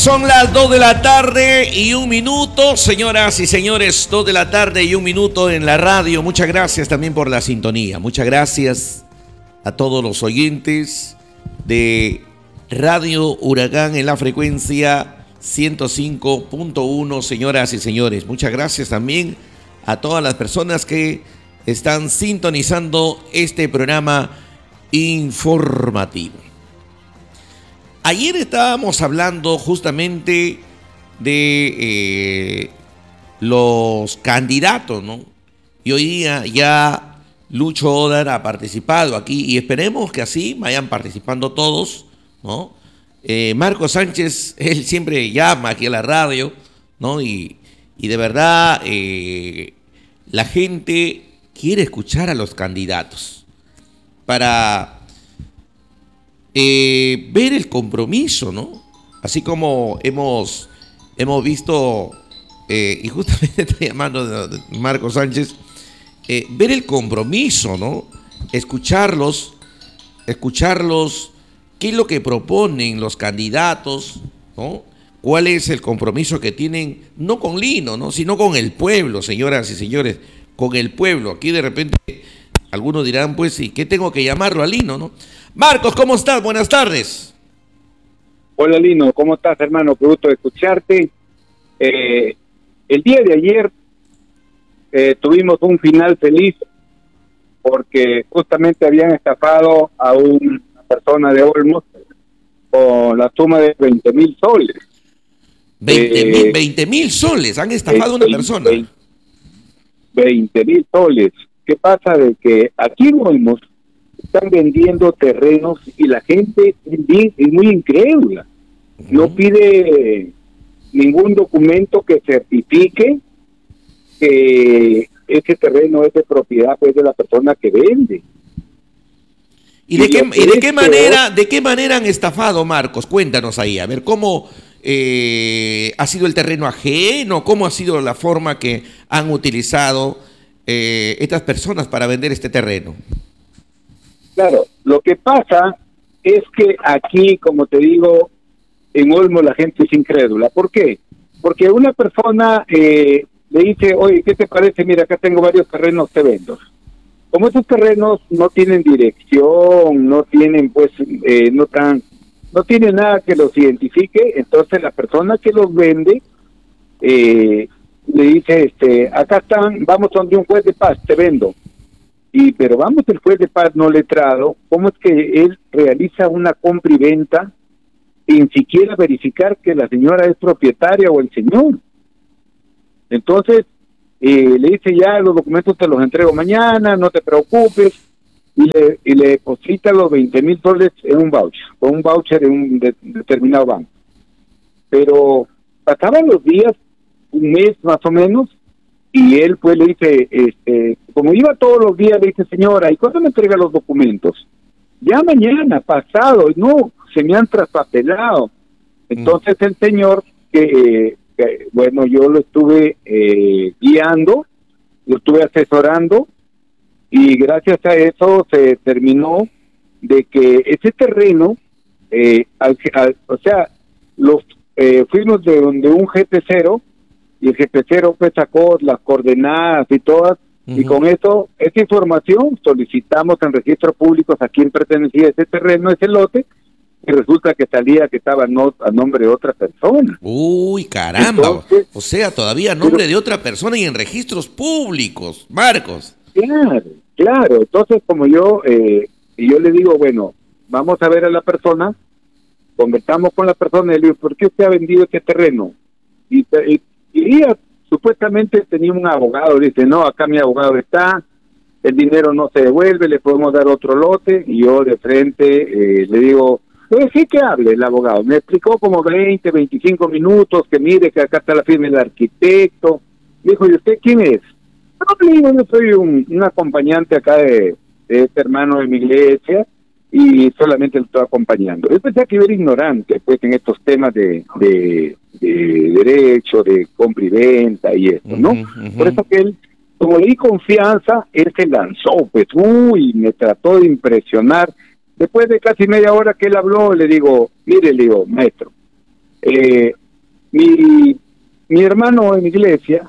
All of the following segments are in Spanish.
Son las 2 de la tarde y 1 minuto, señoras y señores, 2 de la tarde y 1 minuto en la radio. Muchas gracias también por la sintonía. Muchas gracias a todos los oyentes de Radio Huracán en la frecuencia 105.1, señoras y señores. Muchas gracias también a todas las personas que están sintonizando este programa informativo. Ayer estábamos hablando justamente de los candidatos, ¿no? Y hoy día ya Lucho Odar ha participado aquí y esperemos que así vayan participando todos, ¿no? Marco Sánchez, él siempre llama aquí a la radio, ¿no? Y de verdad la gente quiere escuchar a los candidatos para ver el compromiso, ¿no? Así como hemos visto, y justamente está llamando Marco Sánchez, ver el compromiso, ¿no? Escucharlos, qué es lo que proponen los candidatos, ¿no? ¿Cuál es el compromiso que tienen, no con Lino, ¿no? Sino con el pueblo, señoras y señores, con el pueblo? Aquí de repente algunos dirán, pues, ¿y qué tengo que llamarlo a Lino, no? Marcos, ¿cómo estás? Buenas tardes. Hola Lino, ¿cómo estás, hermano? Qué gusto escucharte. El día de ayer tuvimos un final feliz porque justamente habían estafado a una persona de Olmos con la suma de 20,000 soles. 20,000 soles, han estafado a una persona. 20,000 soles. ¿Qué pasa? De que aquí en Olmos están vendiendo terrenos y la gente es muy incrédula. No pide ningún documento que certifique que ese terreno es de propiedad, pues, de la persona que vende. ¿Y de qué manera han estafado, Marcos? Cuéntanos ahí, a ver, ¿cómo ha sido el terreno ajeno? ¿Cómo ha sido la forma que han utilizado estas personas para vender este terreno? Claro, lo que pasa es que aquí, como te digo, en Olmo la gente es incrédula. ¿Por qué? Porque una persona le dice, oye, ¿qué te parece? Mira, acá tengo varios terrenos, te vendo. Como esos terrenos no tienen dirección, no tienen, pues, no tienen nada que los identifique, entonces la persona que los vende le dice, acá están, vamos donde un juez de paz, te vendo. Pero vamos, el juez de paz no letrado, ¿cómo es que él realiza una compra y venta sin siquiera verificar que la señora es propietaria o el señor? Entonces, le dice, ya los documentos te los entrego mañana, no te preocupes, y le deposita los 20,000 soles en un voucher, con un voucher de un determinado banco. Pero pasaban los días, un mes más o menos, y él pues le dice, como iba todos los días, le dice, señora, ¿y cuándo me entrega los documentos? Ya mañana, pasado, no, se me han traspapelado. Entonces el señor, bueno, yo lo estuve guiando, lo estuve asesorando, y gracias a eso se terminó de que ese terreno, o sea, fuimos de donde un GP0, y el GP0 pues sacó las coordenadas y todas, y con eso, esa información solicitamos en registros públicos a quién pertenecía ese terreno, ese lote, y resulta que salía que estaba a nombre de otra persona. Uy, caramba. Entonces, o sea, todavía a nombre de otra persona y en registros públicos, Marcos. Claro. Entonces, como yo le digo, bueno, vamos a ver a la persona, conversamos con la persona y le digo, ¿por qué usted ha vendido este terreno? Y ella supuestamente tenía un abogado, dice, no, acá mi abogado está, el dinero no se devuelve, le podemos dar otro lote, y yo de frente le digo, pues sí, que hable el abogado. Me explicó como 20, 25 minutos, que mire que acá está la firma del arquitecto. Dijo, ¿y usted quién es? No, le digo, yo soy un acompañante acá de este hermano de mi iglesia, y solamente lo estoy acompañando. Yo pensé que yo era ignorante, pues, en estos temas de derecho, de compra y venta y esto, ¿no? Por eso que él, como le di confianza, él se lanzó, pues, me trató de impresionar. Después de casi media hora que él habló, le digo, mire, le digo, maestro, Mi hermano en iglesia,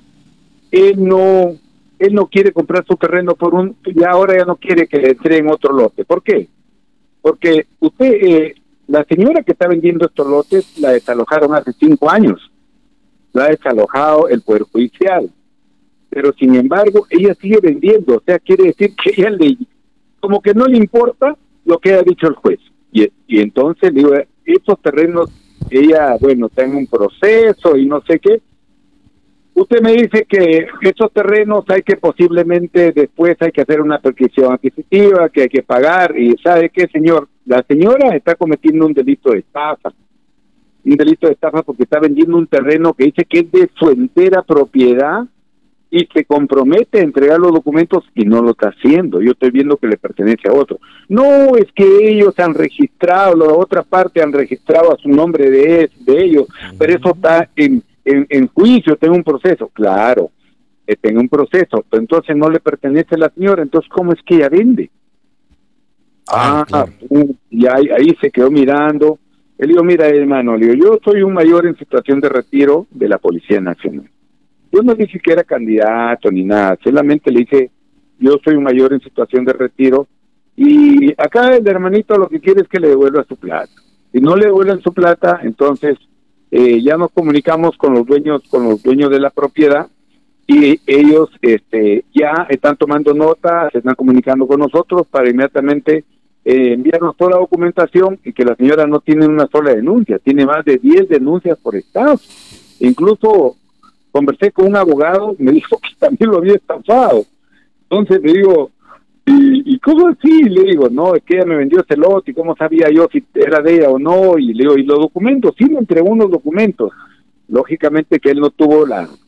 él no quiere comprar su terreno y ahora ya no quiere que le entreguen otro lote. ¿Por qué? Porque la señora que está vendiendo estos lotes la desalojaron hace 5 años, la ha desalojado el Poder Judicial, pero sin embargo ella sigue vendiendo, o sea, quiere decir que ella como que no le importa lo que ha dicho el juez. Y entonces digo, estos terrenos, ella, bueno, está en un proceso y no sé qué. Usted me dice que esos terrenos hay que posiblemente después hay que hacer una perquisición adquisitiva, que hay que pagar, y ¿sabe qué, señor? La señora está cometiendo un delito de estafa. Un delito de estafa porque está vendiendo un terreno que dice que es de su entera propiedad y se compromete a entregar los documentos y no lo está haciendo. Yo estoy viendo que le pertenece a otro. No, es que ellos han registrado, la otra parte han registrado a su nombre de ellos, pero eso está en juicio, tengo un proceso. Claro, tengo un proceso, pero entonces no le pertenece a la señora, entonces ¿cómo es que ella vende? Claro. Y ahí se quedó mirando. Él dijo, mira, hermano, le digo, yo soy un mayor en situación de retiro de la Policía Nacional. Yo no dije que era candidato ni nada, solamente le dije, yo soy un mayor en situación de retiro y acá el hermanito lo que quiere es que le devuelva su plata. Si no le devuelven su plata, entonces ya nos comunicamos con los dueños de la propiedad y ellos ya están tomando nota, se están comunicando con nosotros para inmediatamente enviarnos toda la documentación y que la señora no tiene una sola denuncia, tiene más de 10 denuncias por estado. Incluso conversé con un abogado, me dijo que también lo había estafado. Entonces le digo, ¿y cómo así? Le digo, no, es que ella me vendió ese lote, y cómo sabía yo si era de ella o no, y le digo, ¿y los documentos? Sí me entregó unos documentos. Lógicamente que él no tuvo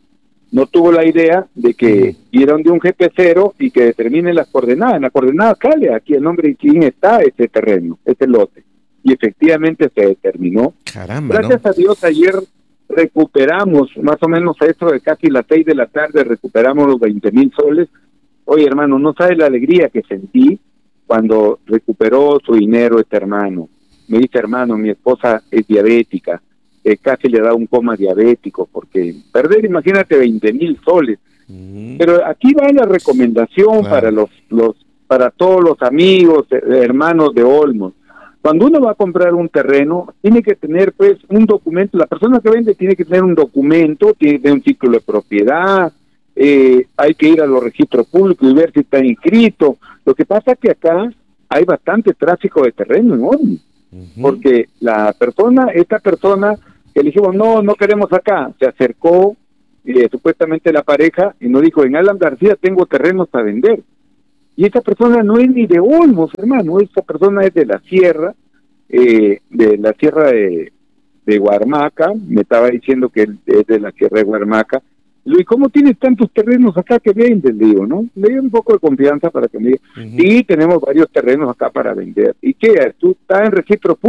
la idea de que dieron de un GP0 y que determine las coordenadas. En la coordenada sale aquí el nombre de quién está ese terreno, ese lote. Y efectivamente se determinó. Caramba, gracias a Dios, ayer recuperamos, más o menos a eso de casi las 6 de la tarde, recuperamos los 20,000 soles. Oye, hermano, no sabes la alegría que sentí cuando recuperó su dinero este hermano. Me dice, hermano, mi esposa es diabética, casi le da un coma diabético, porque perder, imagínate, 20,000 soles. Pero aquí va la recomendación para para todos los amigos, hermanos de Olmos. Cuando uno va a comprar un terreno, tiene que tener pues un documento, la persona que vende tiene que tener un documento, tiene que tener un título de propiedad, hay que ir a los registros públicos y ver si está inscrito. Lo que pasa es que acá hay bastante tráfico de terreno en Olmos, porque esta persona que le dijimos, no queremos acá, se acercó supuestamente la pareja y nos dijo, en Alan García tengo terrenos para vender. Y esa persona no es ni de Olmos, hermano, esa persona es de la sierra, de Huarmaca, me estaba diciendo que él es de la sierra de Huarmaca. Le digo, ¿y cómo tienes tantos terrenos acá que venden? Le digo, ¿no? Le di un poco de confianza para que me diga, sí, tenemos varios terrenos acá para vender. ¿Y qué? ¿Tú estás en registro público?